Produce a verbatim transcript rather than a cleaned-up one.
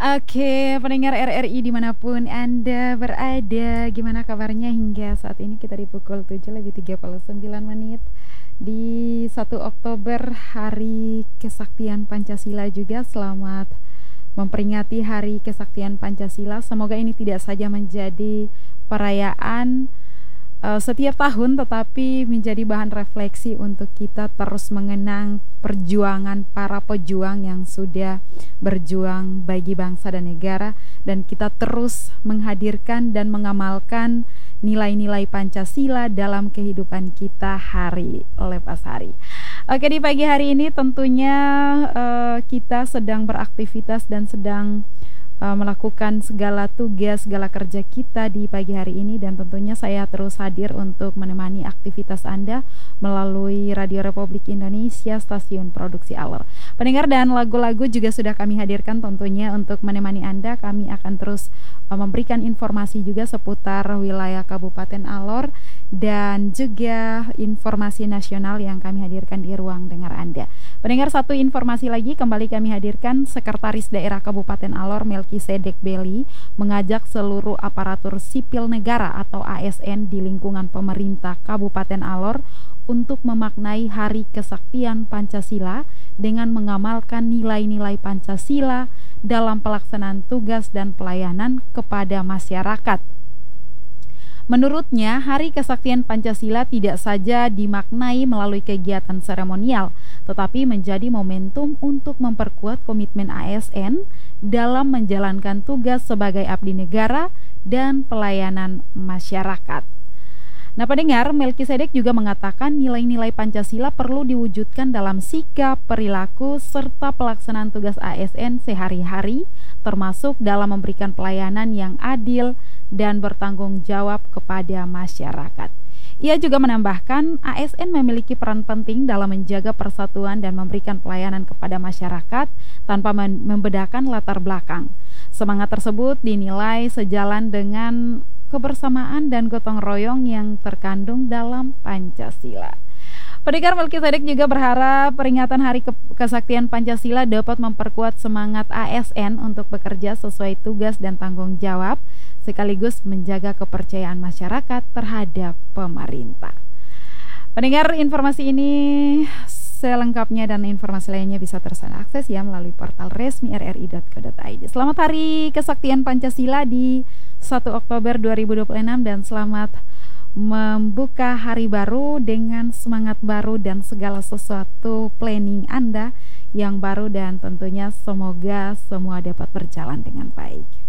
Oke, pendengar R R I dimanapun Anda berada, gimana kabarnya hingga saat ini kita di pukul tujuh lebih tiga puluh sembilan menit di satu Oktober, Hari Kesaktian Pancasila juga. Selamat memperingati Hari Kesaktian Pancasila. Semoga ini tidak saja menjadi perayaan uh, setiap tahun, tetapi menjadi bahan refleksi untuk kita terus mengenang perjuangan para pejuang yang sudah berjuang bagi bangsa dan negara, dan kita terus menghadirkan dan mengamalkan nilai-nilai Pancasila dalam kehidupan kita hari lepas hari. Oke, di pagi hari ini tentunya uh, kita sedang beraktivitas dan sedang uh, melakukan segala tugas, segala kerja kita di pagi hari ini, dan tentunya saya terus hadir untuk menemani aktivitas Anda melalui Radio Republik Indonesia, stasiun produksi Alor. Pendengar, dan lagu-lagu juga sudah kami hadirkan tentunya untuk menemani Anda. Kami akan terus uh, memberikan informasi juga seputar wilayah Kabupaten Alor dan juga informasi nasional yang kami hadirkan di ruang dengar Anda. Pendengar, satu informasi lagi kembali kami hadirkan. Sekretaris Daerah Kabupaten Alor Melkisedek Beli mengajak seluruh aparatur sipil negara atau A S N di lingkungan pemerintah Kabupaten Alor untuk memaknai Hari Kesaktian Pancasila dengan mengamalkan nilai-nilai Pancasila dalam pelaksanaan tugas dan pelayanan kepada masyarakat. Menurutnya, Hari Kesaktian Pancasila tidak saja dimaknai melalui kegiatan seremonial, tetapi menjadi momentum untuk memperkuat komitmen A S N dalam menjalankan tugas sebagai abdi negara dan pelayanan masyarakat. Nah, pendengar, Melkisedek juga mengatakan nilai-nilai Pancasila perlu diwujudkan dalam sikap, perilaku, serta pelaksanaan tugas A S N sehari-hari, termasuk dalam memberikan pelayanan yang adil dan bertanggung jawab kepada masyarakat. Ia juga menambahkan A S N memiliki peran penting dalam menjaga persatuan dan memberikan pelayanan kepada masyarakat tanpa membedakan latar belakang. Semangat tersebut dinilai sejalan dengan kebersamaan dan gotong royong yang terkandung dalam Pancasila. Pendengar, Melkisedek juga berharap peringatan Hari Kesaktian Pancasila dapat memperkuat semangat A S N untuk bekerja sesuai tugas dan tanggung jawab, sekaligus menjaga kepercayaan masyarakat terhadap pemerintah. Pendengar, informasi ini selengkapnya dan informasi lainnya bisa terus akses ya melalui portal resmi r r i dot co dot i d. Selamat Hari Kesaktian Pancasila di satu Oktober dua ribu dua puluh enam, dan selamat membuka hari baru dengan semangat baru dan segala sesuatu planning Anda yang baru, dan tentunya semoga semua dapat berjalan dengan baik.